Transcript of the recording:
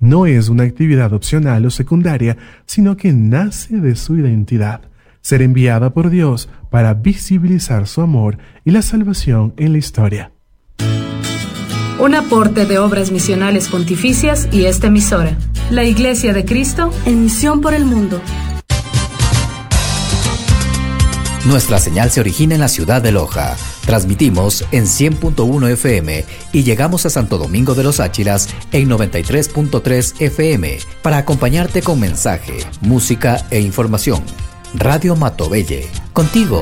no es una actividad opcional o secundaria, sino que nace de su identidad, ser enviada por Dios para visibilizar su amor y la salvación en la historia. Un aporte de Obras Misionales Pontificias y esta emisora, la Iglesia de Cristo en misión por el mundo. Nuestra señal se origina en la ciudad de Loja. Transmitimos en 100.1 FM y llegamos a Santo Domingo de los Áchilas en 93.3 FM para acompañarte con mensaje, música e información. Radio Matovelle, contigo